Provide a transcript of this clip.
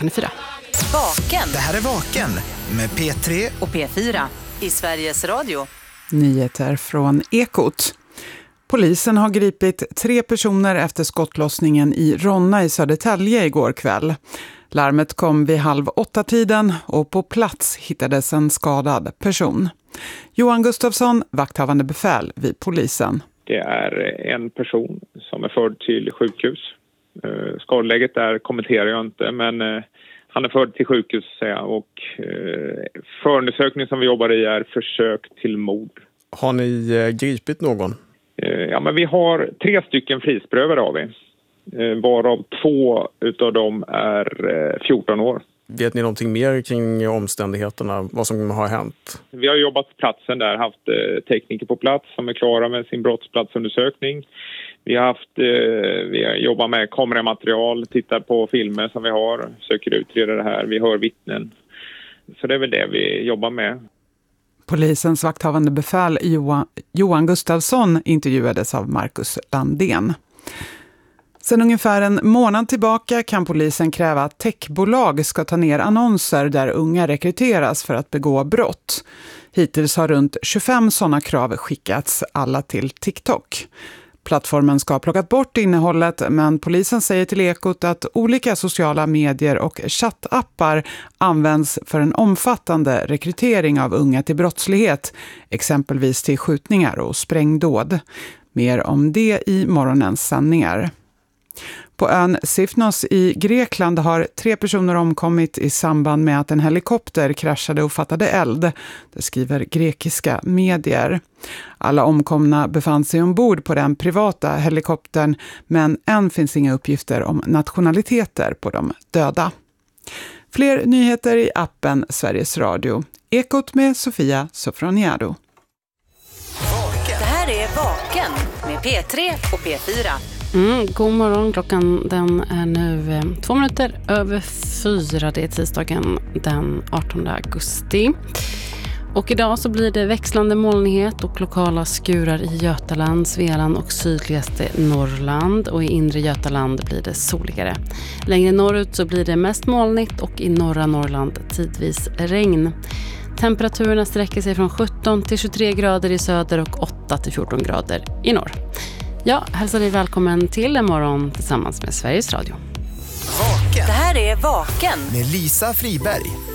4. Vaken. Det här är Vaken med P3 och P4 i Sveriges Radio. Nyheter från Ekot. Polisen har gripit 3 personer efter skottlossningen i Ronna i Södertälje igår kväll. Larmet kom vid 7:30 och på plats hittades en skadad person. Johan Gustafsson, vakthavande befäl vid polisen. Det är en person som är förd till sjukhus. Skadeläget där kommenterar jag inte, men han är förd till sjukhus och förundersökningen som vi jobbar i är försök till mord. Har ni gripit någon? Ja, men vi har 3 stycken frihetsberövade har vi. Varav 2 utav dem är 14 år. Vet ni någonting mer kring omständigheterna, vad som har hänt? Vi har jobbat på platsen där, haft tekniker på plats som är klara med sin brottsplatsundersökning. Vi har jobbat med kameramaterial, tittar på filmer som vi har, söker utreda det här, vi hör vittnen. Så det är väl det vi jobbar med. Polisens vakthavande befäl Johan Gustafsson intervjuades av Marcus Landén. Sedan ungefär en månad tillbaka kan polisen kräva att techbolag ska ta ner annonser där unga rekryteras för att begå brott. Hittills har runt 25 sådana krav skickats, alla till TikTok. Plattformen ska ha plockat bort innehållet, men polisen säger till Ekot att olika sociala medier och chattappar används för en omfattande rekrytering av unga till brottslighet, exempelvis till skjutningar och sprängdåd. Mer om det i morgonens sändningar. På ön Sifnos i Grekland har 3 personer omkommit i samband med att en helikopter kraschade och fattade eld. Det skriver grekiska medier. Alla omkomna befann sig ombord på den privata helikoptern, men än finns inga uppgifter om nationaliteter på de döda. Fler nyheter i appen Sveriges Radio. Ekot med Sofia Sofroniado. Det här är Vaken med P3 och P4. God morgon, klockan den är nu 2 minuter över 4. Det är tisdagen den 18 augusti. Och idag så blir det växlande molnighet och lokala skurar i Götaland, Svealand och sydligaste Norrland. Och i inre Götaland blir det soligare. Längre norrut så blir det mest molnigt och i norra Norrland tidvis regn. Temperaturerna sträcker sig från 17 till 23 grader i söder och 8 till 14 grader i norr. Jag hälsar dig välkommen till en morgon tillsammans med Sveriges Radio. Vaken Det här är Vaken med Lisa Friberg.